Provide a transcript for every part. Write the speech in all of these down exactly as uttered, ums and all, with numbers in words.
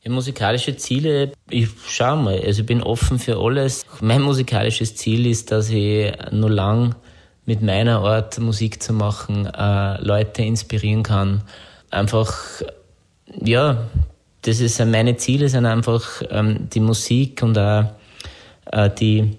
Ja, musikalische Ziele, ich schau mal, also ich bin offen für alles. Mein musikalisches Ziel ist, dass ich noch lang mit meiner Art Musik zu machen, äh, Leute inspirieren kann. Einfach, ja, das ist meine Ziele, sind einfach ähm, die Musik und auch äh, die,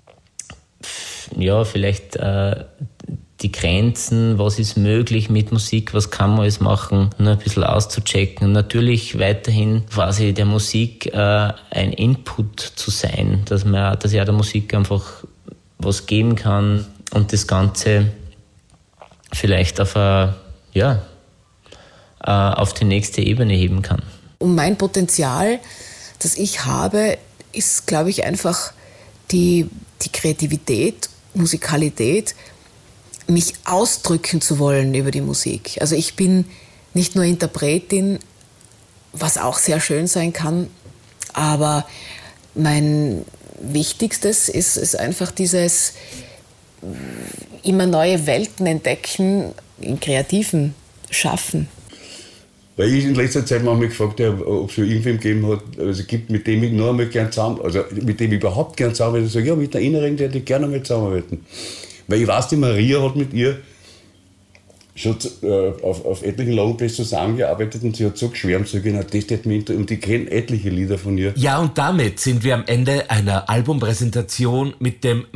ja, vielleicht äh, die Grenzen, was ist möglich mit Musik, was kann man alles machen, nur ein bisschen auszuchecken. Und natürlich weiterhin quasi der Musik äh, ein Input zu sein, dass man, dass ich auch der Musik einfach was geben kann und das Ganze vielleicht auf eine, ja, äh, auf die nächste Ebene heben kann. Und mein Potenzial, das ich habe, ist, glaube ich, einfach die, die Kreativität, Musikalität, mich ausdrücken zu wollen über die Musik. Also ich bin nicht nur Interpretin, was auch sehr schön sein kann, aber mein Wichtigstes ist, ist einfach dieses immer neue Welten entdecken, in kreativen Schaffen. Weil ich in letzter Zeit manchmal gefragt habe, ob es schon irgendwem gegeben hat, also gibt, mit dem ich noch einmal gern zusammen, also mit dem ich überhaupt gern zusammenarbeite. Ich sage, ja, mit der Inneren, die hätte ich gerne einmal zusammenarbeiten. Weil ich weiß, die Maria hat mit ihr schon äh, auf, auf etlichen Longplays zusammengearbeitet und sie hat so geschwärmt, so genau, das hätte mich und ich kenne etliche Lieder von ihr. Ja, und damit sind wir am Ende einer Albumpräsentation mit dem